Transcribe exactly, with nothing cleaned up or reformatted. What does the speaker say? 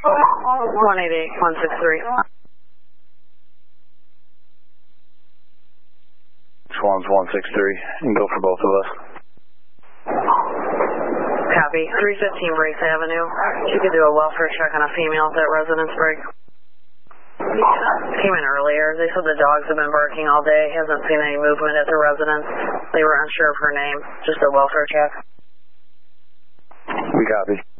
one eight eight, one six three. Swans one six three. You can go for both of us. Copy. three fifteen Brace Avenue. You could do a welfare check on a female at that residence break. Came in earlier. They said the dogs have been barking all day. Hasn't seen any movement at the residence. They were unsure of her name. Just a welfare check. We copy.